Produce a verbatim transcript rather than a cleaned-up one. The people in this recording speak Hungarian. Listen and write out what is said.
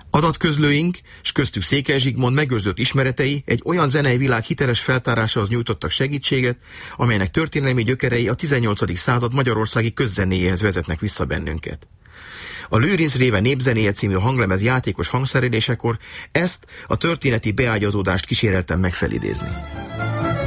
Adatközlőink, s köztük Székely Zsigmond megőrzött ismeretei egy olyan zenei világ hiteles feltárásához nyújtottak segítséget, amelynek történelmi gyökerei a tizennyolcadik század magyarországi közzenéjéhez vezetnek vissza bennünket. A Lőrinc réve népzenéje című hanglemez játékos hangszerelésekor ezt a történeti beágyazódást kíséreltem megfelidézni.